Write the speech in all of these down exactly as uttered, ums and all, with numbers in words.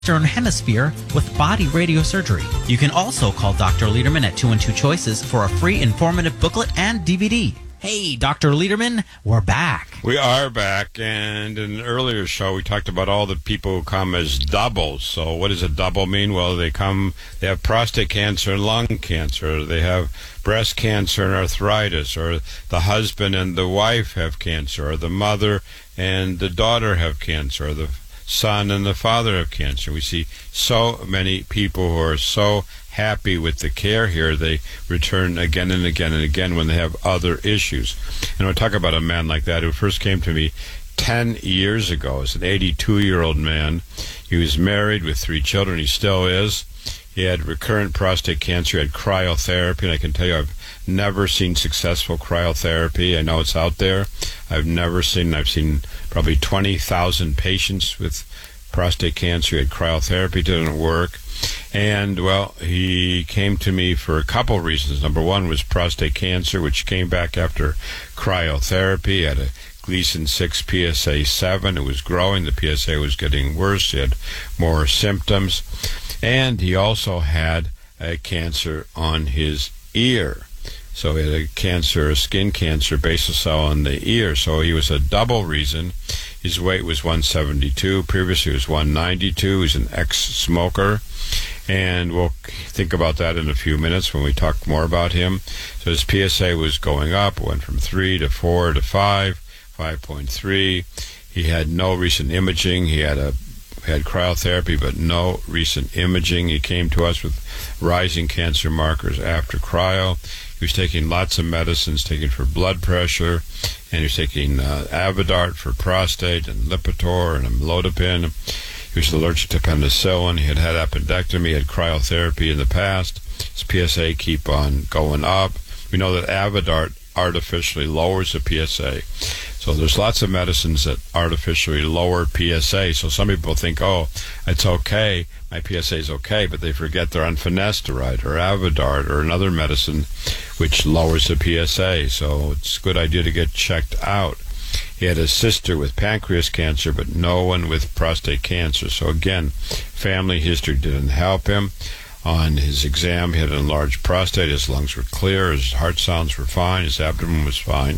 Western Hemisphere with body radiosurgery. You can also call Doctor Lederman at two one two Choices for a free informative booklet and D V D. Hey, Doctor Lederman, we're back. We are back, and in an earlier show, we talked about all the people who come as doubles. So what does a double mean? Well, they come, they have prostate cancer and lung cancer. They have breast cancer and arthritis, or the husband and the wife have cancer, or the mother and the daughter have cancer, or the son and the father have cancer. We see so many people who are so happy with the care here, they return again and again and again when they have other issues. And I'll talk about a man like that who first came to me ten years ago. He's an eighty-two-year-old man. He was married with three children. He still is. He had recurrent prostate cancer. He had cryotherapy, and I can tell you I've never seen successful cryotherapy. I know it's out there. I've never seen, I've seen probably twenty thousand patients with prostate cancer. He had cryotherapy, it didn't work. And, well, he came to me for a couple reasons. Number one was prostate cancer, which came back after cryotherapy. He had a Gleason six P S A seven. It was growing. The P S A was getting worse. He had more symptoms. And he also had a cancer on his ear. So he had a cancer, a skin cancer, basal cell on the ear. So he was a double reason. His weight was one seventy-two. Previously, he was one ninety-two. He's an ex-smoker. And we'll think about that in a few minutes when we talk more about him. So his P S A was going up. It went from three to four to five, five point three. He had no recent imaging. He had a had cryotherapy, but no recent imaging. He came to us with rising cancer markers after cryo. He was taking lots of medicines, taking for blood pressure, and he was taking uh, Avodart for prostate, and Lipitor, and Amlodipine. He was allergic to penicillin. He had had appendectomy, he had cryotherapy in the past. His P S A keep on going up. We know that Avodart artificially lowers the P S A. So there's lots of medicines that artificially lower P S A. So some people think, oh, it's okay, my P S A is okay, but they forget they're on finasteride or Avodart or another medicine which lowers the P S A. So it's a good idea to get checked out. He had a sister with pancreas cancer, but no one with prostate cancer. So again, family history didn't help him. On his exam, he had an enlarged prostate. His lungs were clear. His heart sounds were fine. His abdomen was fine.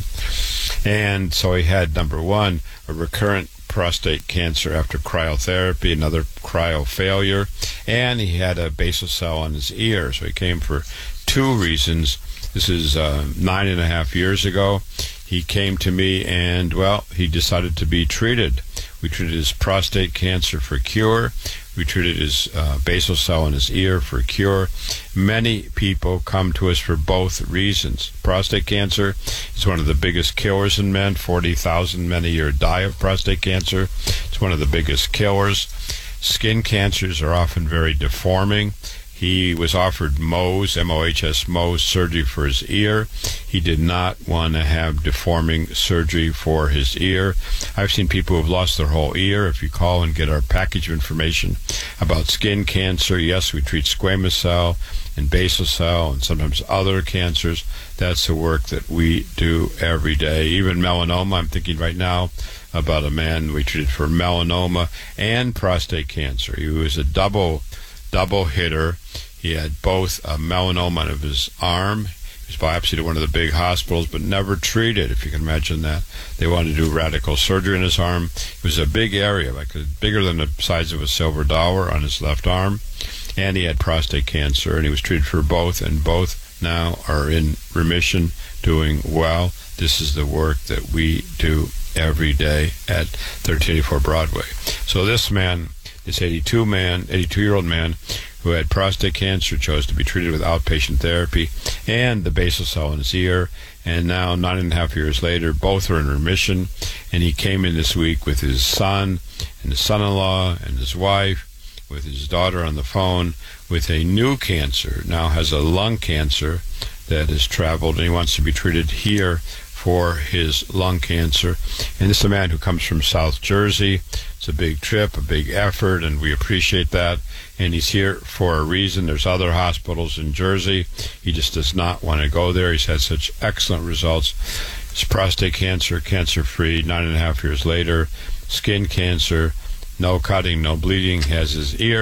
And so he had, number one, a recurrent prostate cancer after cryotherapy, another cryo failure, and he had a basal cell on his ear. So he came for two reasons. This is uh, nine and a half years ago. He came to me and, well, he decided to be treated. We treated his prostate cancer for cure. We treated his uh, basal cell in his ear for cure. Many people come to us for both reasons. Prostate cancer is one of the biggest killers in men. forty thousand men a year die of prostate cancer. It's one of the biggest killers. Skin cancers are often very deforming. He was offered Mohs, M O H S, Mohs surgery for his ear. He did not want to have deforming surgery for his ear. I've seen people who have lost their whole ear. If you call and get our package of information about skin cancer, yes, we treat squamous cell and basal cell and sometimes other cancers. That's the work that we do every day. Even melanoma, I'm thinking right now about a man we treated for melanoma and prostate cancer. He was a double double hitter. He had both a melanoma of his arm. He was biopsied at one of the big hospitals, but never treated, if you can imagine that. They wanted to do radical surgery in his arm. It was a big area, like bigger than the size of a silver dollar on his left arm. And he had prostate cancer, and he was treated for both, and both now are in remission, doing well. This is the work that we do every day at thirteen eighty-four Broadway. So this man, this eighty-two man, eighty-two-year-old man who had prostate cancer, chose to be treated with outpatient therapy and the basal cell in his ear, and now nine and a half years later, both are in remission. And he came in this week with his son and his son-in-law and his wife, with his daughter on the phone, with a new cancer. Now has a lung cancer that has traveled, and he wants to be treated here for his lung cancer. And this is a man who comes from South Jersey. It's a big trip, a big effort, and we appreciate that. And he's here for a reason. There's other hospitals in Jersey. He just does not want to go there. He's had such excellent results. His prostate cancer, cancer-free, nine and a half years later. Skin cancer, no cutting, no bleeding, has his ear